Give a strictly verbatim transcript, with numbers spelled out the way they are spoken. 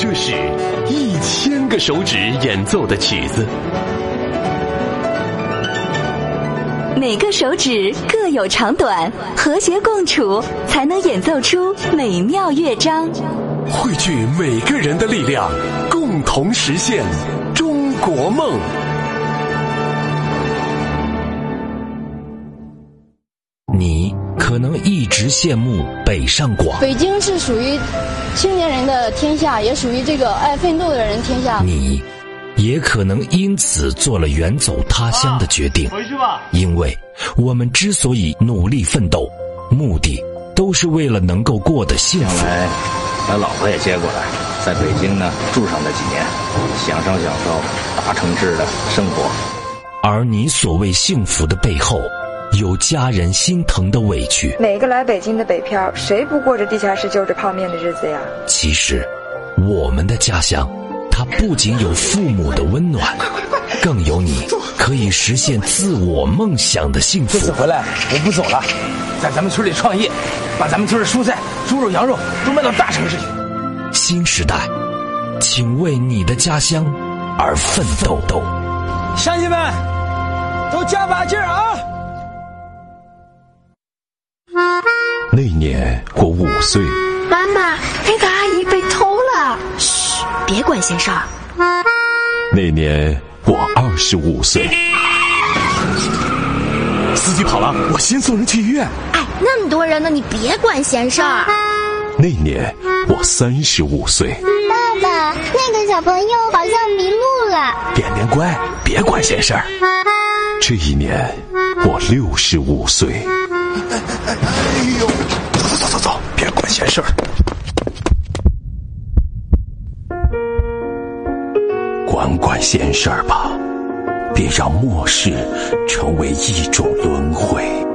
这是一千个手指演奏的曲子， 每个手指各有长短，和谐共处，才能演奏出美妙乐章。 汇聚每个人的力量，共同实现中国梦。 你可能一直羡慕北上广， 北京是属于青年人的天下，也属于这个爱奋斗的人天下。 你也可能因此做了远走他乡的决定， 回去吧。 因为我们之所以努力奋斗，目的都是为了能够过得幸福。 将来把老婆也接过来，在北京呢住上那几年，享受享受大城市的生活。 而你所谓幸福的背后，有家人心疼的委屈。 每个来北京的北漂，谁不过着地下室就着泡面的日子呀？ 其实我们的家乡，它不仅有父母的温暖，更有你可以实现自我梦想的幸福。 这次回来我不走了，在咱们村里创业，把咱们村的蔬菜、猪肉、羊肉都卖到大城市去。 新时代，请为你的家乡而奋斗。 乡亲们，都加把劲儿啊！ 那年我五岁， 妈妈，那个阿姨被偷了。嘘，别管闲事儿。 那年我二十五岁，司机跑了，我先送人去医院。 哎，那么多人呢，你别管闲事儿。 那年我三十五岁， 爸爸，那个小朋友好像迷路了。 点点乖，别管闲事儿。这一年我六十五岁。哎呦，走走走走，别管闲事儿。管管闲事儿吧，别让末世成为一种轮回。